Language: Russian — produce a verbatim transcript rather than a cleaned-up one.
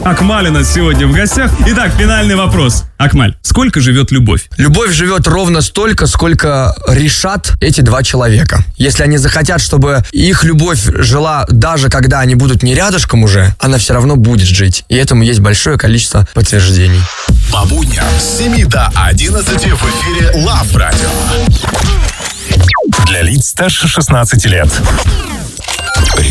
Акмаль у нас сегодня в гостях. Итак, финальный вопрос. Акмаль, сколько живет любовь? Любовь живет ровно столько, сколько решат эти два человека. Если они захотят, чтобы их любовь жила даже когда они будут не рядышком уже, она все равно будет жить. И этому есть большое количество подтверждений. По будням с семи до одиннадцати в эфире Love Radio. Для лиц старше шестнадцати лет.